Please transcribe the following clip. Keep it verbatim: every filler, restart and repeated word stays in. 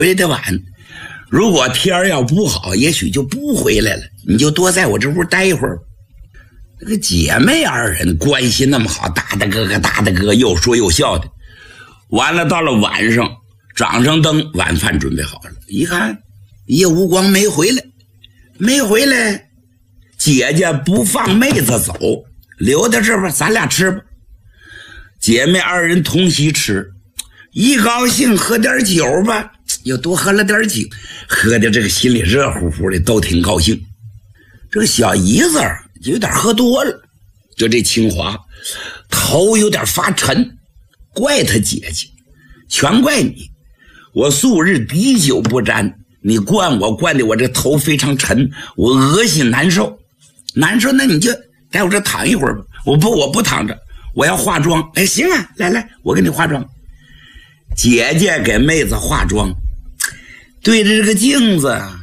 回得晚。如果天儿要不好，也许就不回来了，你就多在我这屋待一会儿。这个姐妹二人关系那么好，大大哥哥大大哥又说又笑的。完了，到了晚上，掌上灯，晚饭准备好了，一看叶无光没回来，没回来，姐姐不放妹子走，留在这吧，咱俩吃吧。姐妹二人同席吃，一高兴喝点酒吧，又多喝了点酒，喝的这个心里热乎乎的，都挺高兴。这个小姨子有点喝多了，就这清华头有点发沉，怪他姐姐，全怪你，我素日滴酒不沾，你灌我灌的我这头非常沉，我恶心难受难受，那你就在我这躺一会儿吧。我不我不躺着，我要化妆。哎，行啊，来来，我给你化妆。姐姐给妹子化妆，对着这个镜子